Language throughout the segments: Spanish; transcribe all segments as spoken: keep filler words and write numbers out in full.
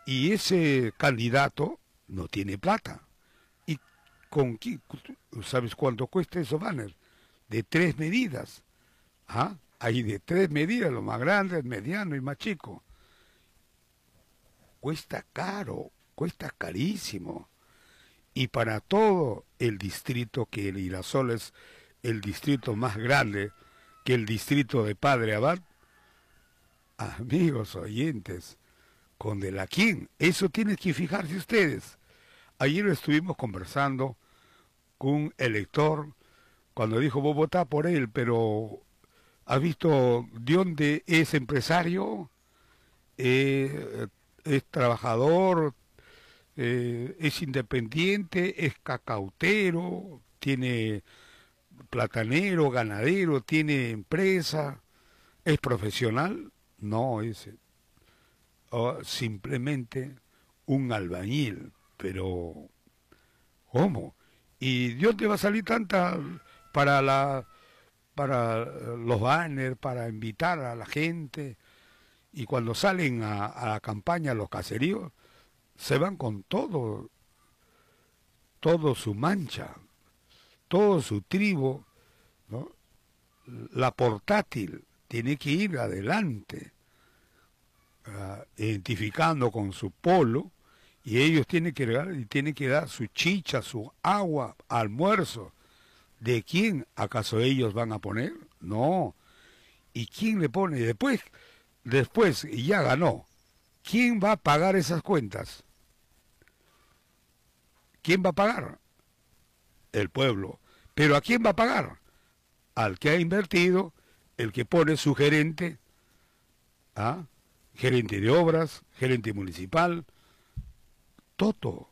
Y ese candidato no tiene plata. ¿Y con qué? ¿Sabes cuánto cuesta esos banners? De tres medidas. ¿Ah? Hay de tres medidas, lo más grande, el mediano y más chico. Cuesta caro, cuesta carísimo. Y para todo el distrito, que el Girasol es el distrito más grande, que el distrito de Padre Abad, amigos oyentes, con De la King, eso tienen que fijarse ustedes. Ayer estuvimos conversando con un elector, cuando dijo, vos votá por él, pero ¿has visto de dónde es empresario? Eh, es trabajador, eh, es independiente, es cacautero, tiene platanero, ganadero, tiene empresa, es profesional. No, es oh, simplemente un albañil. Pero ¿cómo? ¿Y de dónde va a salir tanta para la para los banners, para invitar a la gente? Y cuando salen a, a la campaña, los caseríos, se van con todo, todo su mancha, todo su tribo, ¿no? La portátil tiene que ir adelante, uh, identificando con su polo, y ellos tienen que dar, y tienen que dar su chicha, su agua, almuerzo. ¿De quién acaso ellos van a poner? No. ¿Y quién le pone? Después, después ya ganó. ¿Quién va a pagar esas cuentas? ¿Quién va a pagar? El pueblo. ¿Pero a quién va a pagar? Al que ha invertido, el que pone su gerente, ¿ah? Gerente de obras, gerente municipal, todo.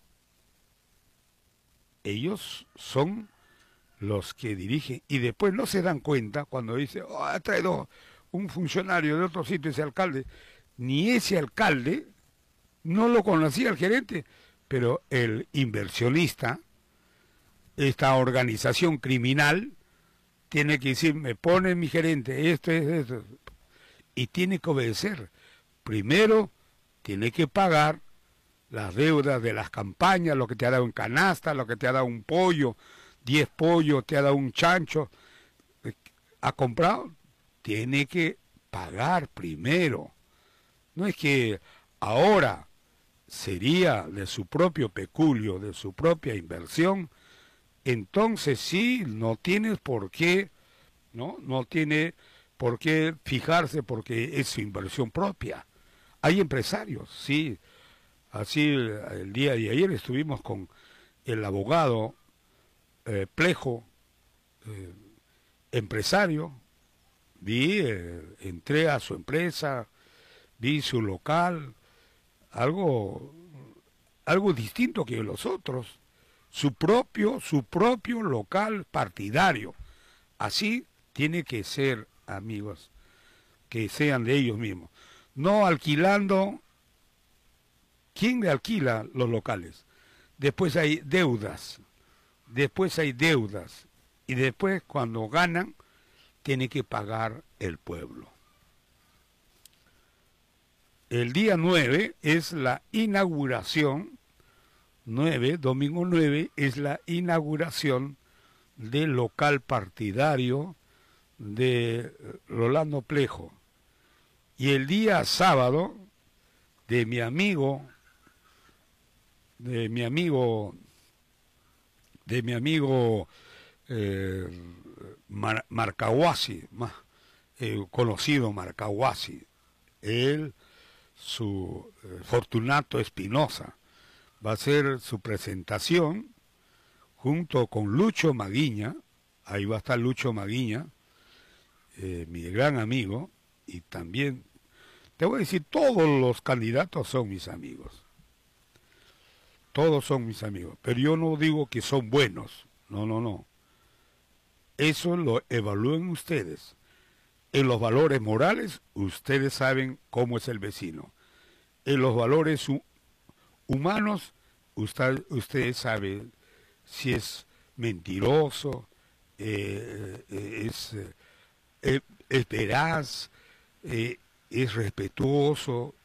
Ellos son los que dirigen, y después no se dan cuenta cuando dice, oh, ha traído un funcionario de otro sitio, ese alcalde. Ni ese alcalde no lo conocía el gerente, pero el inversionista, esta organización criminal, tiene que decir, me pone mi gerente, esto es esto, y tiene que obedecer. Primero, tiene que pagar las deudas de las campañas, lo que te ha dado en canasta, lo que te ha dado un pollo, diez pollos, te ha dado un chancho, ha comprado, tiene que pagar primero. No es que ahora sería de su propio peculio, de su propia inversión, entonces sí, no tienes por qué, ¿no? No tiene por qué fijarse porque es su inversión propia. Hay empresarios, sí. Así el, el día de ayer estuvimos con el abogado eh, Plejo, eh, empresario, vi, eh, entré a su empresa, vi su local, algo, algo distinto que los otros, su propio, su propio local partidario. Así tiene que ser, amigos, que sean de ellos mismos. No alquilando. ¿Quién le alquila los locales? Después hay deudas, después hay deudas, y después cuando ganan, tiene que pagar el pueblo. El día nueve es la inauguración, nueve, domingo nueve, es la inauguración del local partidario de Rolando Plejo. Y el día sábado, de mi amigo, de mi amigo, de mi amigo eh, Mar, Marcahuasi, más eh, conocido Marcahuasi, él, su eh, Fortunato Espinosa, va a hacer su presentación junto con Lucho Maguiña. Ahí va a estar Lucho Maguiña, eh, mi gran amigo, y también, te voy a decir, todos los candidatos son mis amigos. Todos son mis amigos, pero yo no digo que son buenos, no, no, no. Eso lo evalúen ustedes. En los valores morales, ustedes saben cómo es el vecino. En los valores hu humanos, usted, ustedes saben si es mentiroso, eh, es, eh, es veraz, eh, es respetuoso,